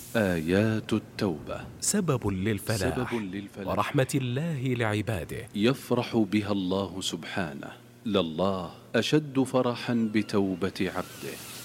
آيات التوبة سبب للفلاح ورحمة الله لعباده. يفرح بها الله سبحانه، لله أشد فرحا بتوبة عبده.